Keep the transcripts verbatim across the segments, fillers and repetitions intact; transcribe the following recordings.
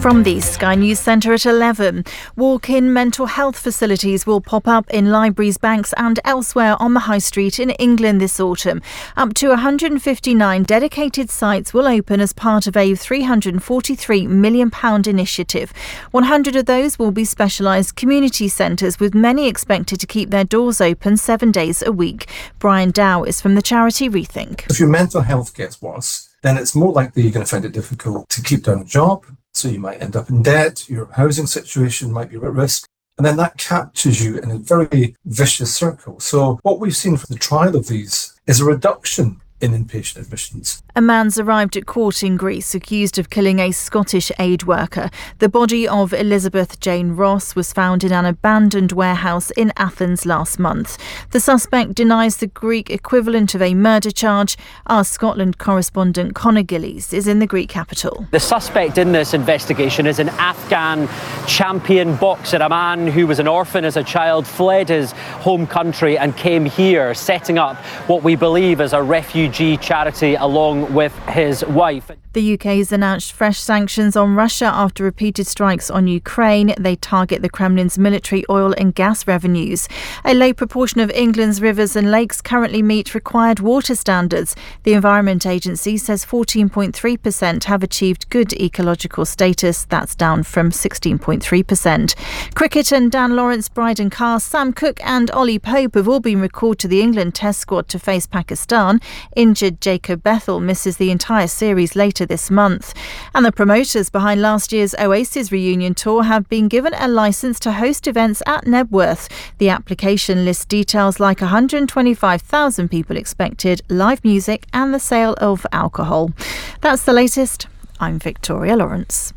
From the Sky News Centre at eleven, walk-in mental health facilities will pop up in libraries, banks and elsewhere on the High Street in England this autumn. Up to one hundred fifty-nine dedicated sites will open as part of a three hundred forty-three million pounds initiative. one hundred of those will be specialised community centres, with many expected to keep their doors open seven days a week. Brian Dow is from the charity Rethink. If your mental health gets worse, then it's more likely you're going to find it difficult to keep down a job. So you might end up in debt, your housing situation might be at risk, and then that captures you in a very vicious circle. So what we've seen from the trial of these is a reduction in inpatient admissions. A man's arrived at court in Greece accused of killing a Scottish aid worker. The body of Elizabeth Jane Ross was found in an abandoned warehouse in Athens last month. The suspect denies the Greek equivalent of a murder charge. Our Scotland correspondent Conor Gillies is in the Greek capital. The suspect in this investigation is an Afghan champion boxer, a man who was an orphan as a child, fled his home country and came here, setting up what we believe is a refugee charity along with his wife. The U K has announced fresh sanctions on Russia after repeated strikes on Ukraine. They target the Kremlin's military, oil and gas revenues. A low proportion of England's rivers and lakes currently meet required water standards. The Environment Agency says fourteen point three percent have achieved good ecological status. That's down from sixteen point three percent. Cricket and Dan Lawrence, Bryden Carr, Sam Cooke and Ollie Pope have all been recalled to the England Test squad to face Pakistan. Injured Jacob Bethel misses the entire series later this month. And the promoters behind last year's Oasis reunion tour have been given a licence to host events at Nebworth. The application lists details like one hundred twenty-five thousand people expected, live music and the sale of alcohol. That's the latest. I'm Victoria Lawrence.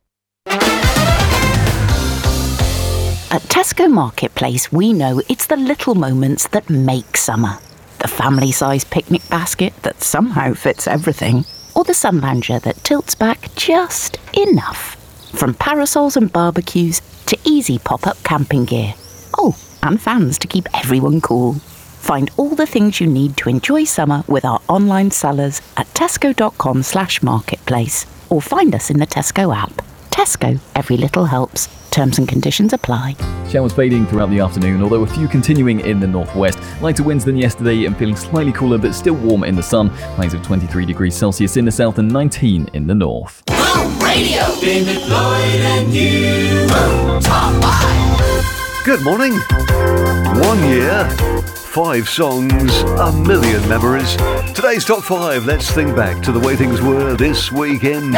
At Tesco Marketplace, we know it's the little moments that make summer. The family-sized picnic basket that somehow fits everything, or the sun lounger that tilts back just enough. From parasols and barbecues to easy pop-up camping gear. Oh, and fans to keep everyone cool. Find all the things you need to enjoy summer with our online sellers at tesco.com slash marketplace, or find us in the Tesco app. Tesco, every little helps. Terms and conditions apply. Showers fading throughout the afternoon, although a few continuing in the northwest. Lighter winds than yesterday and feeling slightly cooler but still warm in the sun. Highs of twenty-three degrees Celsius in the south and nineteen in the north. Boom Radio! David Lloyd and you. Boom Top five. Good morning. One year, five songs, a million memories. Today's top five. Let's think back to the way things were this weekend.